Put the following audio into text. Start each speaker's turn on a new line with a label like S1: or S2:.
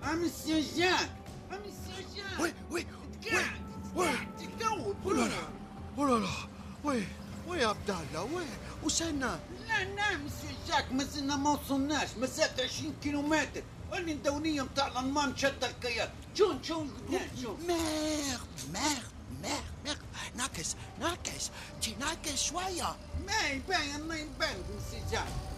S1: مسيو جاك مسيو جاك.
S2: وي وي وي
S1: تكوت.
S2: ولا لا ولا لا. وي يا عبد الله وي وصلنا.
S1: لا مسيو جاك مازلنا ما وصلناش، مسافة 20 كيلومتر. اللي الدونية متاع الألمان شد الكيات. شون قدام شون.
S2: ميرد ناقص تناقص شوية.
S1: ما يبان مسيو جاك.